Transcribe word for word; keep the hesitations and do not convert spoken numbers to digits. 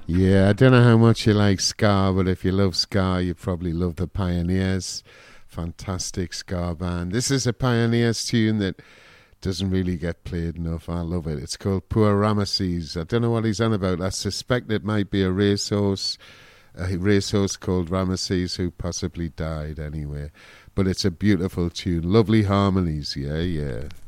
Yeah, I don't know how much you like ska, but if you love ska, you probably love the Pioneers. Fantastic ska band. This is a Pioneers tune that doesn't really get played enough. I love it. It's called Poor Ramesses. I don't know what he's on about. I suspect it might be a racehorse, a racehorse called Ramesses who possibly died anyway. But it's a beautiful tune. Lovely harmonies, yeah, yeah.